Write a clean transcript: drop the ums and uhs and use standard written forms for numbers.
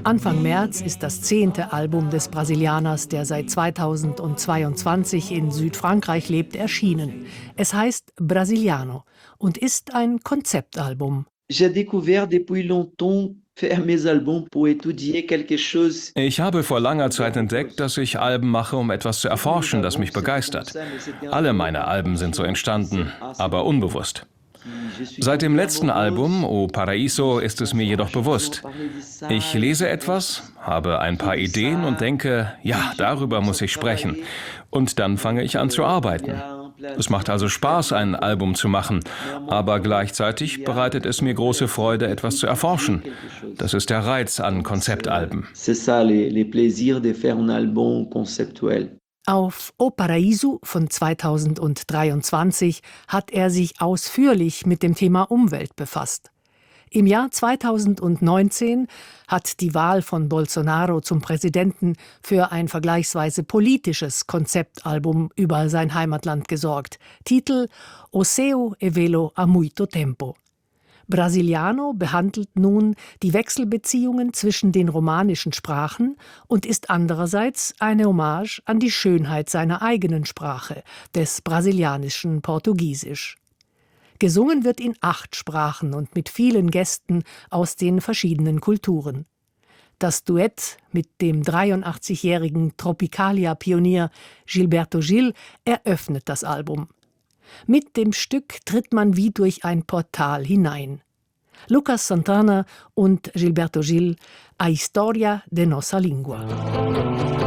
Anfang März ist das 10. Album des Brasilianers, der seit 2022 in Südfrankreich lebt, erschienen. Es heißt Brasiliano und ist ein Konzeptalbum. J'ai découvert depuis longtemps faire mes albums pour étudier quelque chose. Ich habe vor langer Zeit entdeckt, dass ich Alben mache, um etwas zu erforschen, das mich begeistert. Alle meine Alben sind so entstanden, aber unbewusst. Seit dem letzten Album, O Paraíso, ist es mir jedoch bewusst. Ich lese etwas, habe ein paar Ideen und denke, ja, darüber muss ich sprechen. Und dann fange ich an zu arbeiten. Es macht also Spaß, ein Album zu machen, aber gleichzeitig bereitet es mir große Freude, etwas zu erforschen. Das ist der Reiz an Konzeptalben. C'est ça les plaisirs de faire un album conceptuel. Auf O Paraíso von 2023 hat er sich ausführlich mit dem Thema Umwelt befasst. Im Jahr 2019 hat die Wahl von Bolsonaro zum Präsidenten für ein vergleichsweise politisches Konzeptalbum über sein Heimatland gesorgt. Titel O seu e velo há muito tempo. Brasiliano behandelt nun die Wechselbeziehungen zwischen den romanischen Sprachen und ist andererseits eine Hommage an die Schönheit seiner eigenen Sprache, des brasilianischen Portugiesisch. Gesungen wird in 8 Sprachen und mit vielen Gästen aus den verschiedenen Kulturen. Das Duett mit dem 83-jährigen Tropicalia-Pionier Gilberto Gil eröffnet das Album. Mit dem Stück tritt man wie durch ein Portal hinein. Lucas Santana und Gilberto Gil, A História de Nossa Língua.